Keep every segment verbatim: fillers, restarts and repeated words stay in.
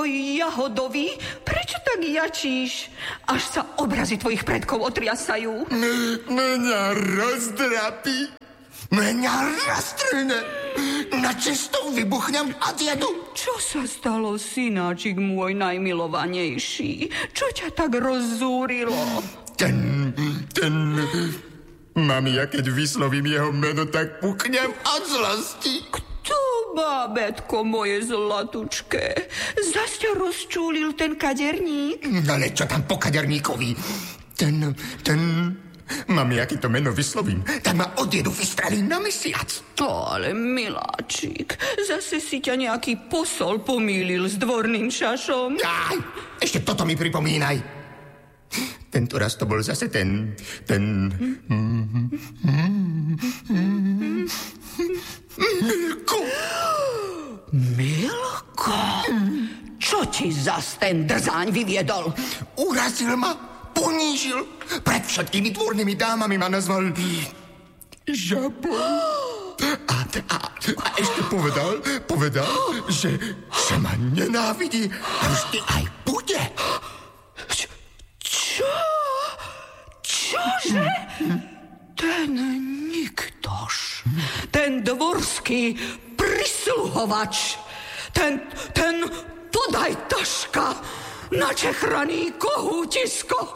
môj jahodový, prečo tak jačíš? Až sa obrazy tvojich predkov otriasajú. Mňa rozdrapí, mňa roztrhne. Na čestou vybuchnem a jedu. Čo sa stalo, synáčik môj najmilovanejší? Čo ťa tak rozzúrilo? Ten, ten... Mami, ja keď vyslovím jeho meno, tak puknem od zlosti. Kto, bábätko moje zlatučké? Zas ťa rozčúlil ten kaderník? Ale čo tam po kaderníkovi? Ten, ten... Mami, aký to meno vyslovím, tak ma odjedu vystrelí na mesiac. To ale, miláčik, zase si ťa nejaký posol pomýlil s dvorným šašom. Aj, ešte toto mi pripomínaj. Tento raz to bol zase ten... ten... Milko. Milko? Čo ti zas ten drzáň vyviedol? Urazil ma, ponížil. Pred všetkými dvornými dámami ma nazval žabou. A, a, a ešte povedal, povedal, že, že ma nenávidí a vždy aj bude. Čo? Čože? Ten niktož, ten dvorský prisluhovač, ten, ten podajtaška, načechraný kohútisko.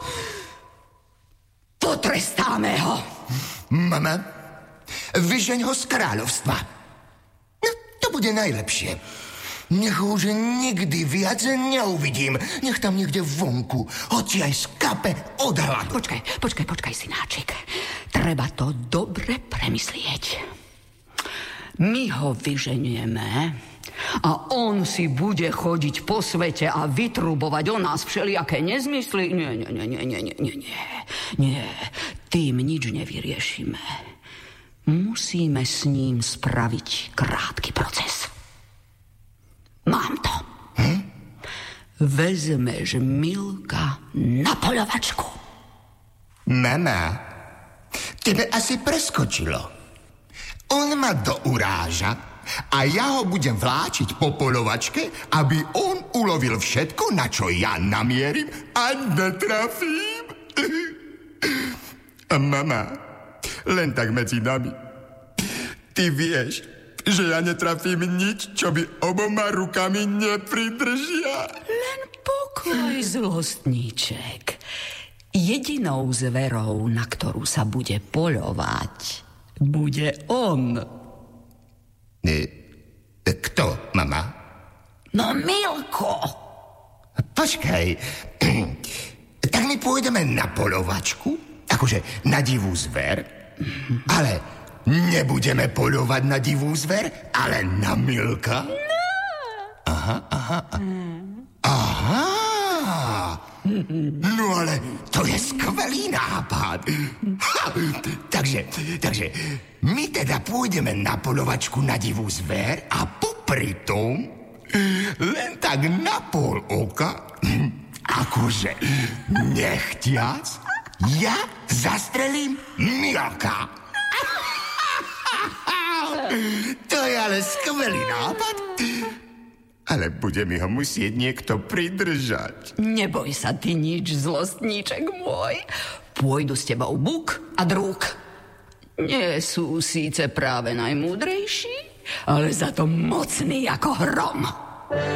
Potrestáme ho. Mama, vyžeň ho z kráľovstva. No, to bude najlepšie. Nech ho už nikdy viac neuvidím. Nech tam niekde vonku, hoci aj skape od hladu. Počkaj, počkaj, počkaj, synáčik. Treba to dobre premyslieť. My ho vyženieme a on si bude chodiť po svete a vytrubovať o nás všelijaké nezmysly. Nie, nie, nie, nie, nie, nie, nie, nie. Nie, tým nič nevyriešime. Musíme s ním spraviť krátky proces. Mám to. Hm? Vezmeš Milka na poľovačku. Mama, tebe asi preskočilo. On ma douráža a ja ho budem vláčiť po poľovačke, aby on ulovil všetko, na čo ja namierim a netrafím. A mama, len tak medzi nami. Ty vieš, že ja netrafím nič, čo by oboma rukami nepridržia. Len pokoj, zlostníček. Jedinou zverou, na ktorú sa bude poľovať, bude on. E, kto, mama? No, Milko. Počkaj, tak my pôjdeme na poľovačku, akože na divú zver, ale nebudeme poľovať na divú zver, ale na Milka. No. Aha, aha, aha. No ale to je skvelý nápad. Ha, takže, takže my teda pôjdeme na poľovačku na divú zver a popri tom len tak na pol oka, akože nechtiac, ja zastrelím Milka. To je ale skvelý nápad. Ale bude mi ho musieť niekto pridržať. Neboj sa ty nič, zlostníček môj. Pôjdu s tebou buk a drúk. Nie sú síce práve najmúdrejší, ale za to mocný ako hrom.